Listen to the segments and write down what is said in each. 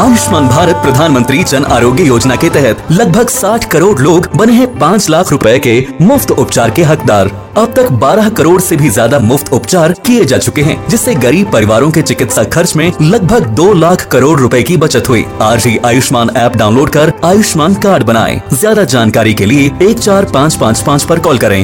आयुष्मान भारत प्रधानमंत्री जन आरोग्य योजना के तहत लगभग 60 करोड़ लोग बने हैं 5 लाख रुपए के मुफ्त उपचार के हकदार। अब तक 12 करोड़ से भी ज्यादा मुफ्त उपचार किए जा चुके हैं, जिससे गरीब परिवारों के चिकित्सा खर्च में लगभग 2 लाख करोड़ रुपए की बचत हुई। आज ही आयुष्मान ऐप डाउनलोड कर आयुष्मान कार्ड बनाएं। ज्यादा जानकारी के लिए 14555 पर कॉल करें।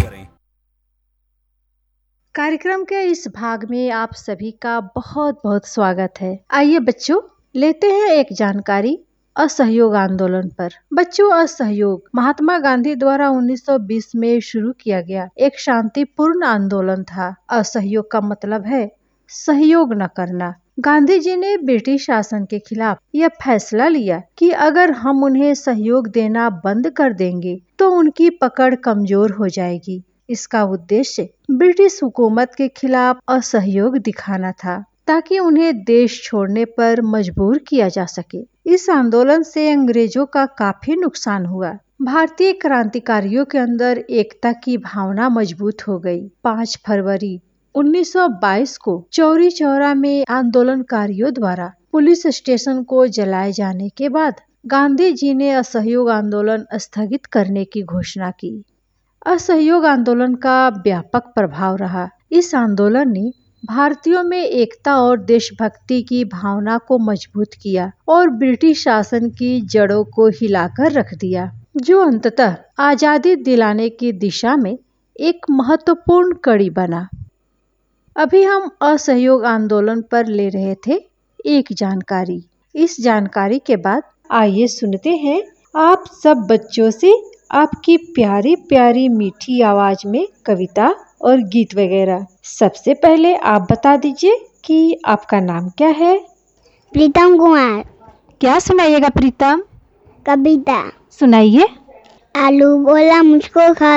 कार्यक्रम के इस भाग में आप सभी का बहुत बहुत स्वागत है। आइए बच्चों, लेते हैं एक जानकारी असहयोग आंदोलन पर। बच्चों, असहयोग महात्मा गांधी द्वारा 1920 में शुरू किया गया एक शांतिपूर्ण आंदोलन था। असहयोग का मतलब है सहयोग न करना। गांधी जी ने ब्रिटिश शासन के खिलाफ यह फैसला लिया कि अगर हम उन्हें सहयोग देना बंद कर देंगे तो उनकी पकड़ कमजोर हो जाएगी। इसका उद्देश्य ब्रिटिश हुकूमत के खिलाफ असहयोग दिखाना था, ताकि उन्हें देश छोड़ने पर मजबूर किया जा सके। इस आंदोलन से अंग्रेजों का काफी नुकसान हुआ। भारतीय क्रांतिकारियों के अंदर एकता की भावना मजबूत हो गई। 5 फरवरी 1922 को चौरी चौरा में आंदोलनकारियों द्वारा पुलिस स्टेशन को जलाए जाने के बाद गांधी जी ने असहयोग आंदोलन स्थगित करने की घोषणा की। असहयोग आंदोलन का व्यापक प्रभाव रहा। इस आंदोलन ने भारतीयों में एकता और देशभक्ति की भावना को मजबूत किया और ब्रिटिश शासन की जड़ों को हिलाकर रख दिया, जो अंततः आजादी दिलाने की दिशा में एक महत्वपूर्ण कड़ी बना। अभी हम असहयोग आंदोलन पर ले रहे थे एक जानकारी। इस जानकारी के बाद आइए सुनते हैं आप सब बच्चों से आपकी प्यारी प्यारी मीठी आवाज में कविता और गीत वगैरह। सबसे पहले आप बता दीजिए कि आपका नाम क्या है। प्रीतम कुमार। क्या सुनाइएगा प्रीतम? कविता सुनाइए। आलू बोला मुझको खा